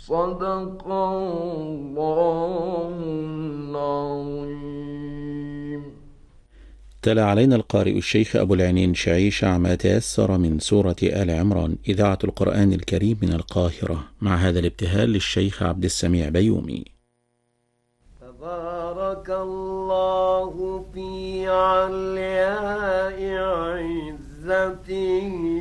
صدق الله العظيم. تلا علينا القارئ الشيخ أبو العينين شعيشع ما تيسر من سورة آل عمران، إذاعة القرآن الكريم من القاهرة، مع هذا الابتهال للشيخ عبد السميع بيومي. تبارك الله في علياء عزته